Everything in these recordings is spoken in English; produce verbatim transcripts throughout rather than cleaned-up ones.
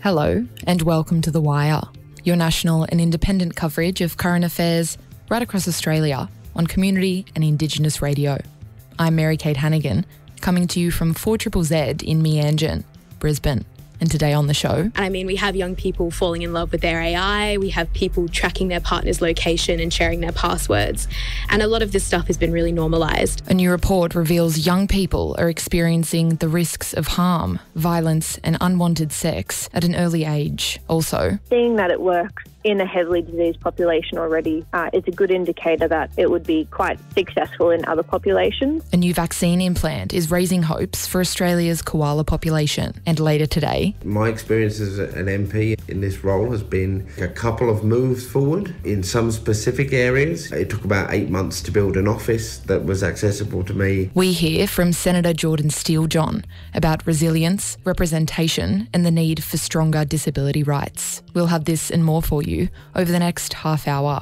Hello and welcome to The Wire, your national and independent coverage of current affairs right across Australia on community and Indigenous radio. I'm Mary-Kate Hannigan, coming to you from four Z Z Z in Meanjin, Brisbane. And today on the show... And I mean, we have young people falling in love with their A I, we have people tracking their partner's location and sharing their passwords. And a lot of this stuff has been really normalised. A new report reveals young people are experiencing the risks of harm, violence and unwanted sex at an early age. Also, seeing that it works in a heavily diseased population already uh, is a good indicator that it would be quite successful in other populations. A new vaccine implant is raising hopes for Australia's koala population. And later today... My experience as an M P in this role has been a couple of moves forward in some specific areas. It took about eight months to build an office that was accessible to me. We hear from Senator Jordan Steele-John about resilience, representation and the need for stronger disability rights. We'll have this and more for you over the next half hour.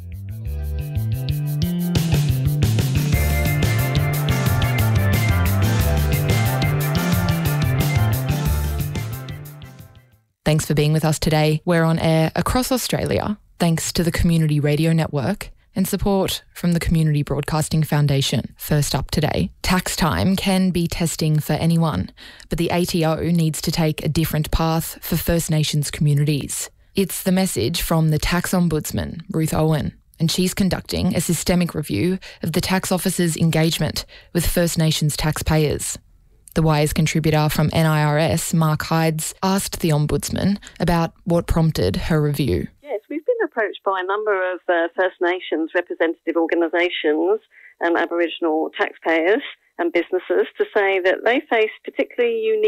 Thanks for being with us today. We're on air across Australia, thanks to the Community Radio Network and support from the Community Broadcasting Foundation. First up today, tax time can be testing for anyone, but the A T O needs to take a different path for First Nations communities. It's the message from the Tax Ombudsman, Ruth Owen, and she's conducting a systemic review of the tax office's engagement with First Nations taxpayers. The Wire's contributor from N I R S, Mark Hydes, asked the Ombudsman about what prompted her review. Yes, we've been approached by a number of uh, First Nations representative organisations and Aboriginal taxpayers and businesses to say that they face particularly unique